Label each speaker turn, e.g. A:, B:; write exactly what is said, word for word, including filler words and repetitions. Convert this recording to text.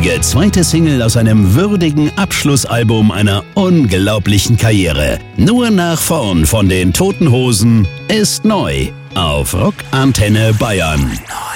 A: großartige zweite Single aus einem würdigen Abschlussalbum einer unglaublichen Karriere. Nur nach vorn von den Toten Hosen ist neu auf Rock Antenne Bayern.